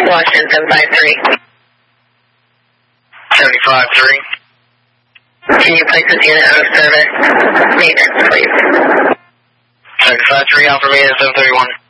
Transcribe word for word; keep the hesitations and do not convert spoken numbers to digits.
Washington seven five three. seventy-five three. Can you place this unit out of service? Maintenance, please. seventy-five three, Alpha Romeo seven thirty-one.